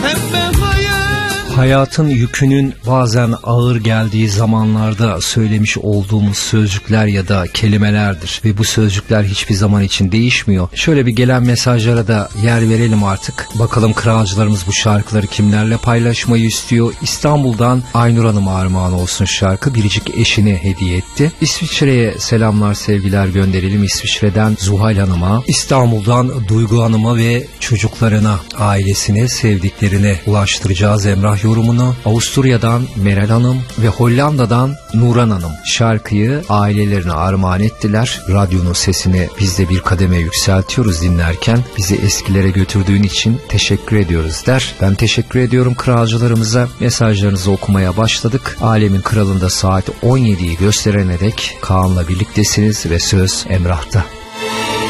Hayatın yükünün bazen ağır geldiği zamanlarda söylemiş olduğumuz sözcükler ya da kelimelerdir ve bu sözcükler hiçbir zaman için değişmiyor. Şöyle bir gelen mesajlara da yer verelim artık. Bakalım kralcılarımız bu şarkıları kimlerle paylaşmayı istiyor? İstanbul'dan Aynur Hanım'a armağan olsun şarkı. Biricik eşini hediye etti. İsviçre'ye selamlar, sevgiler gönderelim. İsviçre'den Zuhal Hanım'a, İstanbul'dan Duygu Hanım'a ve çocuklarına, ailesine, sevdiklerine ulaştıracağız Emrah yorumunu. Avusturya'dan Meral Hanım ve Hollanda'dan Nuran Hanım şarkıyı ailelerine armağan ettiler. Radyonun sesini biz de bir kademe yükseltiyoruz dinlerken. Bizi eskilere götürdüğün için teşekkür ediyoruz der. Ben teşekkür ediyorum kralcılarımıza. Mesajlarınızı okumaya başladık. Alemin Kralı'nda saat 17'yi gösterene dek Kaan'la birliktesiniz ve söz Emrah'ta.